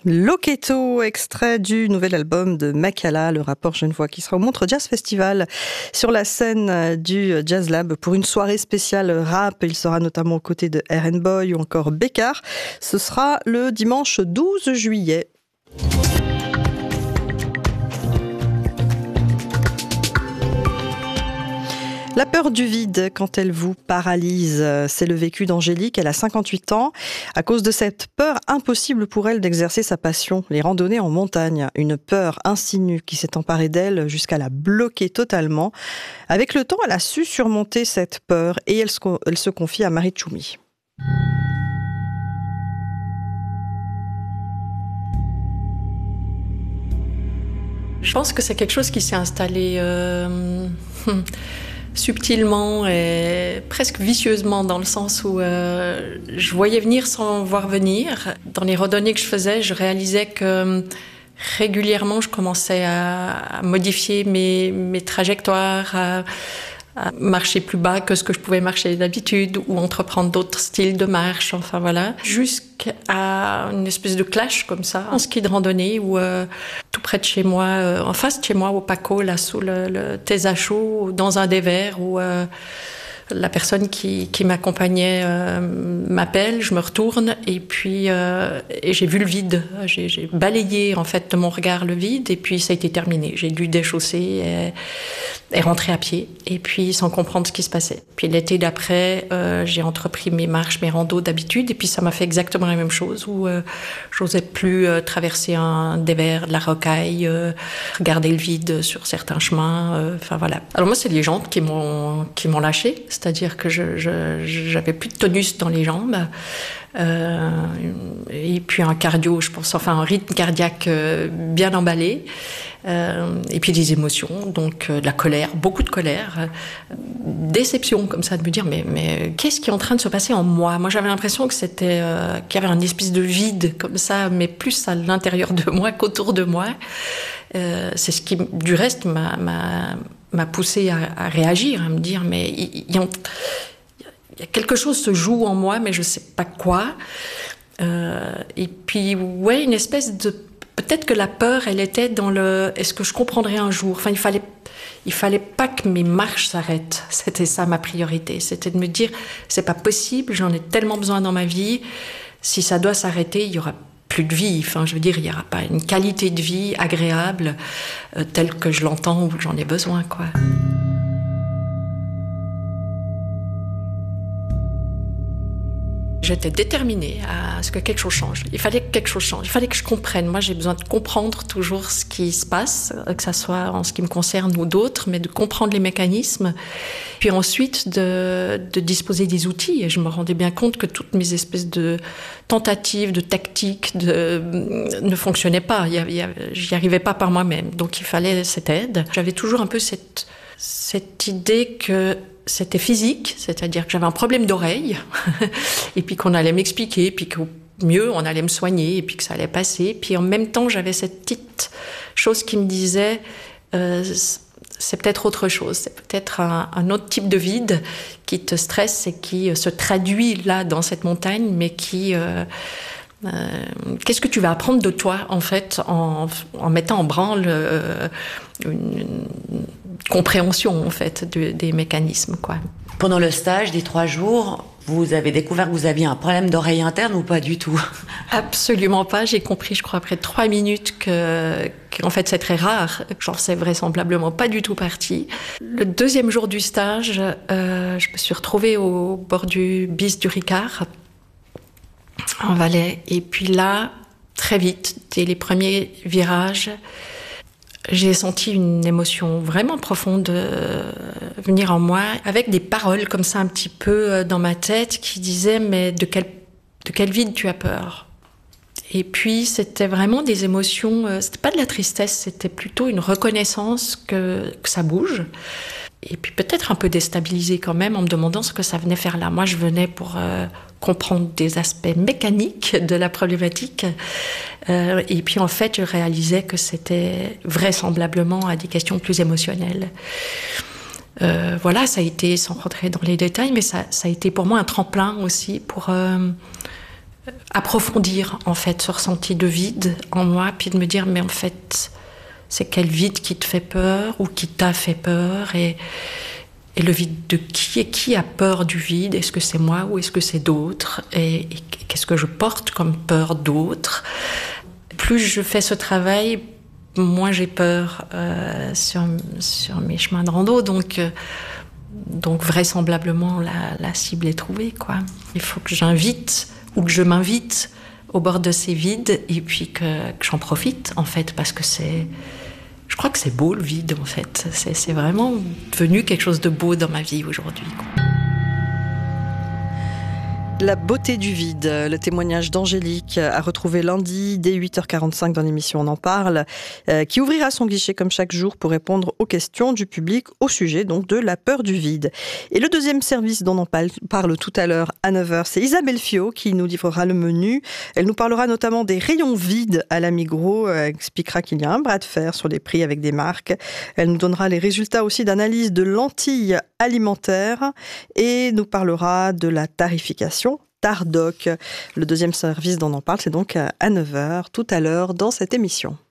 Loketo, extrait du nouvel album de Makala, le rappeur genevois, qui sera au Montreux Jazz Festival sur la scène du Jazz Lab pour une soirée spéciale rap. Il sera notamment aux côtés de R&B Boy ou encore Bécard. Ce sera le dimanche 12 juillet. La peur du vide, quand elle vous paralyse, c'est le vécu d'Angélique. Elle a 58 ans. À cause de cette peur, impossible pour elle d'exercer sa passion, les randonnées en montagne. Une peur insinue qui s'est emparée d'elle jusqu'à la bloquer totalement. Avec le temps, elle a su surmonter cette peur et elle se confie à Marie Tchoumi. Je pense que c'est quelque chose qui s'est installé subtilement et presque vicieusement, dans le sens où je voyais venir sans voir venir. Dans les randonnées que je faisais, je réalisais que régulièrement je commençais à modifier mes trajectoires, à marcher plus bas que ce que je pouvais marcher d'habitude ou entreprendre d'autres styles de marche, enfin voilà. Jusqu'à une espèce de clash comme ça, en ski de randonnée où tout près de chez moi, en face de chez moi, au Paco, là sous le Tézachou, dans un des verres où la personne qui m'accompagnait m'appelle, je me retourne et puis et j'ai vu le vide. J'ai balayé en fait de mon regard le vide et puis ça a été terminé. J'ai dû déchausser et rentrer à pied et puis sans comprendre ce qui se passait. Puis l'été d'après, j'ai entrepris mes marches, mes randos d'habitude et puis ça m'a fait exactement la même chose où j'osais plus traverser un dévers, de la rocaille, regarder le vide sur certains chemins. Enfin voilà. Alors moi, c'est les jambes qui m'ont lâché. C'est-à-dire que j'avais plus de tonus dans les jambes. Et puis un cardio, je pense, enfin un rythme cardiaque bien emballé. Et puis des émotions, donc de la colère, beaucoup de colère, déception comme ça, de me dire mais qu'est-ce qui est en train de se passer en moi ? Moi j'avais l'impression que c'était qu'il y avait un espèce de vide comme ça, mais plus à l'intérieur de moi qu'autour de moi. C'est ce qui, du reste, m'a poussé à réagir, à me dire mais il y a quelque chose se joue en moi, mais je sais pas quoi. Et puis ouais, une espèce de, peut-être que la peur, elle était dans le est-ce que je comprendrais un jour. Enfin, il fallait pas que mes marches s'arrêtent. C'était ça ma priorité. C'était de me dire c'est pas possible, j'en ai tellement besoin dans ma vie. Si ça doit s'arrêter, il y aura plus de vie. Enfin, je veux dire, il y aura pas une qualité de vie agréable telle que je l'entends ou que j'en ai besoin, quoi. J'étais déterminée à ce que quelque chose change. Il fallait que quelque chose change. Il fallait que je comprenne. Moi, j'ai besoin de comprendre toujours ce qui se passe, que ça soit en ce qui me concerne ou d'autres, mais de comprendre les mécanismes. Puis ensuite, de disposer des outils. Et je me rendais bien compte que toutes mes espèces de tentatives, de tactiques, ne fonctionnaient pas. J'y arrivais pas par moi-même. Donc, il fallait cette aide. J'avais toujours un peu cette idée que c'était physique, c'est-à-dire que j'avais un problème d'oreille, et puis qu'on allait m'expliquer, puis qu'au mieux, on allait me soigner, et puis que ça allait passer. Puis en même temps, j'avais cette petite chose qui me disait c'est peut-être autre chose, c'est peut-être un autre type de vide qui te stresse et qui se traduit là, dans cette montagne, mais qui... qu'est-ce que tu vas apprendre de toi, en fait, en mettant en branle une compréhension, en fait, des mécanismes, quoi. Pendant le stage des 3 jours, vous avez découvert que vous aviez un problème d'oreille interne ou pas du tout ? Absolument pas. J'ai compris, je crois, après 3 minutes qu'en fait, c'est très rare. J'en sais vraisemblablement pas du tout partie. Le 2e jour du stage, je me suis retrouvée au bord du Bis du Ricard, en Valais. Et puis là, très vite, dès les premiers virages, j'ai senti une émotion vraiment profonde venir en moi, avec des paroles comme ça un petit peu dans ma tête qui disaient « mais de quel vide tu as peur ?» Et puis c'était vraiment des émotions, c'était pas de la tristesse, c'était plutôt une reconnaissance que ça bouge. Et puis peut-être un peu déstabilisée quand même en me demandant ce que ça venait faire là. Moi, je venais pour comprendre des aspects mécaniques de la problématique. Et puis en fait, je réalisais que c'était vraisemblablement à des questions plus émotionnelles. Voilà, ça a été, sans rentrer dans les détails, mais ça a été pour moi un tremplin aussi pour approfondir en fait ce ressenti de vide en moi, puis de me dire mais en fait c'est quel vide qui te fait peur ou qui t'a fait peur, et le vide de qui, et qui a peur du vide? Est-ce que c'est moi ou est-ce que c'est d'autres, et qu'est-ce que je porte comme peur d'autres? Plus je fais ce travail, moins j'ai peur sur mes chemins de rando, donc vraisemblablement la cible est trouvée, quoi. Il faut que j'invite ou que je m'invite au bord de ces vides, et puis que j'en profite en fait, parce que je crois que c'est beau le vide en fait. C'est vraiment devenu quelque chose de beau dans ma vie aujourd'hui, quoi. La beauté du vide, le témoignage d'Angélique à retrouver lundi dès 8h45 dans l'émission On en parle, qui ouvrira son guichet comme chaque jour pour répondre aux questions du public au sujet donc de la peur du vide. Et le deuxième service dont on parle tout à l'heure à 9h, c'est Isabelle Fiot qui nous livrera le menu. Elle nous parlera notamment des rayons vides à la Migros, expliquera qu'il y a un bras de fer sur les prix avec des marques. Elle nous donnera les résultats aussi d'analyse de lentilles alimentaires et nous parlera de la tarification Tardoc. Le deuxième service dont on en parle, c'est donc à 9h tout à l'heure dans cette émission.